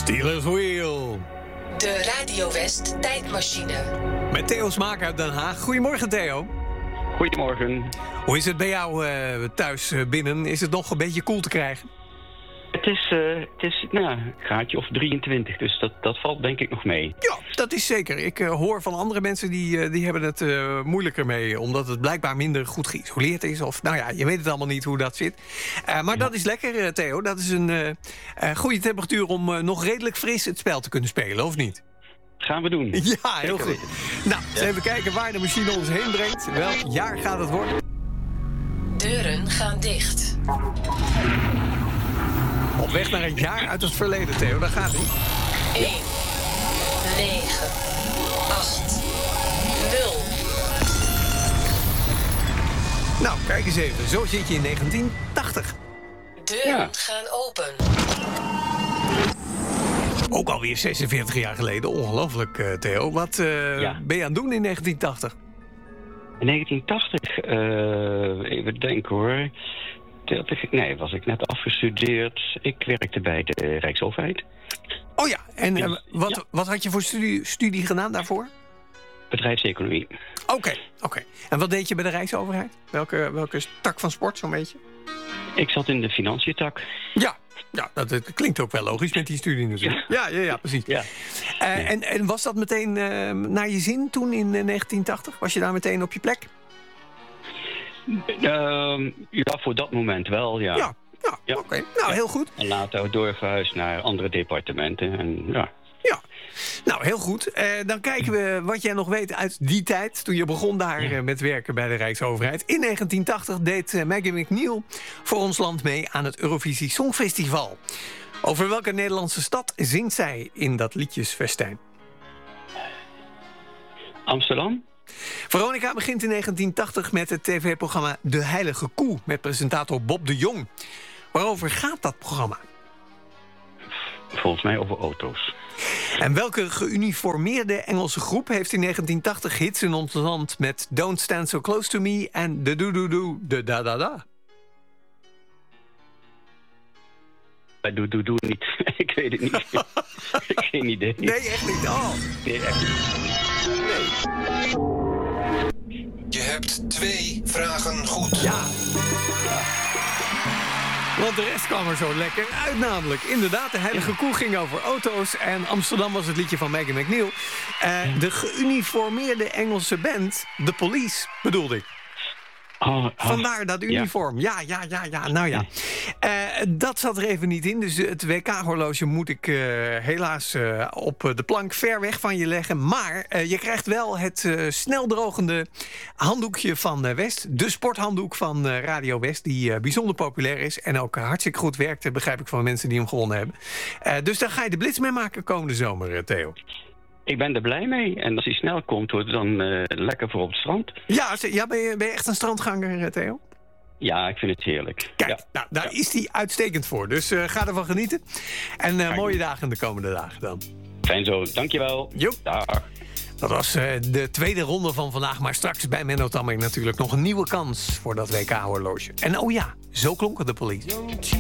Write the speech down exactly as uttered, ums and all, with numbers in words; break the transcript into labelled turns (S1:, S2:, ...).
S1: Steelers Wheel.
S2: De Radio West tijdmachine.
S1: Met Theo Smaak uit Den Haag. Goedemorgen, Theo.
S3: Goedemorgen.
S1: Hoe is het bij jou uh, thuis uh, binnen? Is het nog een beetje koel te krijgen?
S3: Het is, uh, het is nou, een graadje of drieëntwintig, dus dat, dat valt denk ik nog mee.
S1: Ja, dat is zeker. Ik uh, hoor van andere mensen die, uh, die hebben het uh, moeilijker mee, omdat het blijkbaar minder goed geïsoleerd is. Of nou ja, je weet het allemaal niet hoe dat zit. Uh, maar ja. Dat is lekker, uh, Theo. Dat is een uh, uh, goede temperatuur om uh, nog redelijk fris het spel te kunnen spelen, of niet?
S3: Gaan we doen.
S1: Ja, heel goed. Nou, eens even kijken waar de machine ons heen brengt. Welk jaar gaat het worden?
S2: Deuren gaan dicht.
S1: Op weg naar een jaar uit het verleden, Theo. Daar gaat hij.
S2: één, negen, acht, nul.
S1: Nou, kijk eens even. Zo zit je in negentien tachtig.
S2: Deuren ja. gaan open.
S1: Ook alweer zesenveertig jaar geleden. Ongelooflijk, uh, Theo. Wat uh, ja. ben je aan het doen in negentien tachtig?
S3: In negentien tachtig? Uh, even denken hoor. Nee, was ik net afgestudeerd. Ik werkte bij de Rijksoverheid.
S1: Oh ja, en uh, wat, ja. wat had je voor studie, studie gedaan daarvoor?
S3: Bedrijfseconomie.
S1: Oké, okay, oké. Okay. En wat deed je bij de Rijksoverheid? Welke, welke tak van sport, zo'n beetje?
S3: Ik zat in de financiëntak.
S1: Ja, ja dat, dat klinkt ook wel logisch met die studie natuurlijk. Ja, ja, ja, ja precies. Ja. Uh, ja. En, en was dat meteen uh, naar je zin toen in uh, negentien tachtig? Was je daar meteen op je plek?
S3: Uh, ja, voor dat moment wel, ja.
S1: Ja, ja, ja. oké. Okay. Nou, heel goed.
S3: En later doorverhuisd naar andere departementen. En, ja.
S1: ja, nou, heel goed. Uh, dan kijken we wat jij nog weet uit die tijd, toen je begon daar ja. uh, met werken bij de Rijksoverheid. In negentien tachtig deed uh, Maggie McNeil voor ons land mee aan het Eurovisie Songfestival. Over welke Nederlandse stad zingt zij in dat liedjesfestijn?
S3: Amsterdam.
S1: Veronica begint in negentien tachtig met het tv-programma De Heilige Koe met presentator Bob de Jong. Waarover gaat dat programma?
S3: Volgens mij over auto's.
S1: En welke geuniformeerde Engelse groep heeft in negentien tachtig hits in ons land met Don't Stand So Close To Me en de Do Do Do de Da Da Da?
S3: Doe, doe, doe niet. Ik weet het niet. Ik heb geen idee.
S1: Nee, echt niet. Oh.
S3: Nee, echt niet.
S1: Nee.
S4: Je hebt twee vragen goed.
S1: Ja. ja. Want de rest kwam er zo lekker uit namelijk. Inderdaad, de Heilige ja. Koe ging over auto's. En Amsterdam was het liedje van Maggie McNeil. Uh, ja. De geuniformeerde Engelse band, The Police, bedoelde ik.
S3: Oh, oh.
S1: Vandaar dat uniform. Ja, ja, ja, ja. Nou ja. Uh, dat zat er even niet in. Dus het W K-horloge moet ik uh, helaas uh, op de plank ver weg van je leggen. Maar uh, je krijgt wel het uh, sneldrogende handdoekje van uh, West. De sporthanddoek van uh, Radio West. Die uh, bijzonder populair is. En ook uh, hartstikke goed werkt, begrijp ik van mensen die hem gewonnen hebben. Uh, dus daar ga je de blitz mee maken komende zomer, uh, Theo.
S3: Ik ben er blij mee. En als hij snel komt, wordt het dan uh, lekker voor op het strand.
S1: Ja, ja ben, je, ben je echt een strandganger, Theo?
S3: Ja, ik vind het heerlijk.
S1: Kijk,
S3: ja.
S1: nou, daar
S3: ja.
S1: is hij uitstekend voor. Dus uh, ga ervan genieten. En uh, mooie dagen de komende dagen dan.
S3: Fijn zo, dankjewel.
S1: Joep.
S3: Dag.
S1: Dat was uh, de tweede ronde van vandaag. Maar straks bij Menno Tamming natuurlijk nog een nieuwe kans voor dat W K-horloge. En oh ja, zo klonken de Police.